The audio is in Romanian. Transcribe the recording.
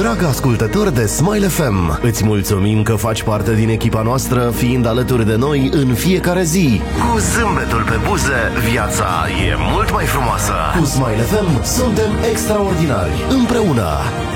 Dragă ascultător de Smile FM, îți mulțumim că faci parte din echipa noastră, fiind alături de noi în fiecare zi. Cu zâmbetul pe buze, viața e mult mai frumoasă. Cu Smile FM suntem extraordinari, împreună.